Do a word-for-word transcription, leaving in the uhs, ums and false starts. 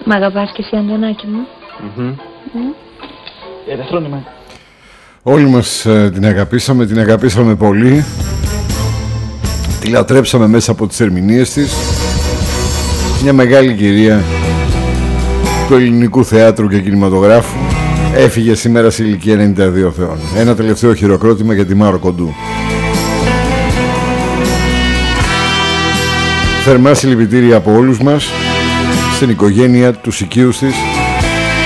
Μ' αγαπάς και εσύ, Αντωνάκη μου? Mm-hmm. Mm. Ελευθερώνημα. Όλοι μας ε, την αγαπήσαμε, την αγαπήσαμε πολύ. Τη λατρέψαμε μέσα από τις ερμηνείες της. Μια μεγάλη κυρία του ελληνικού θεάτρου και κινηματογράφου. Έφυγε σήμερα σε ηλικία ενενήντα δύο θεών. Ένα τελευταίο χειροκρότημα για τη Μάρο Κοντού. Θερμά συλληπιτήρια από όλους μας, στην οικογένεια, τους οικείους της.